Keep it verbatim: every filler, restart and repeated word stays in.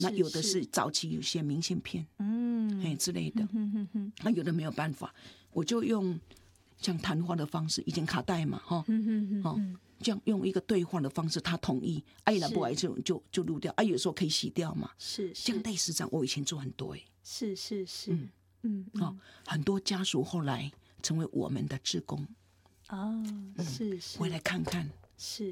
那有的是早期有些明信片，嗯，哎之类的，嗯嗯嗯，那有的没有办法，我就用像谈话的方式，以前卡带嘛，哈，嗯嗯嗯，这样用一个对话的方式，他同意，哎，那不爱就就就录掉，哎，有时候可以洗掉嘛， 是这样类似这样，我以前做很多，哎， 是是是，嗯嗯，哦，很多家属后来成为我们的志工， 哦，是是， 回来看看， 是。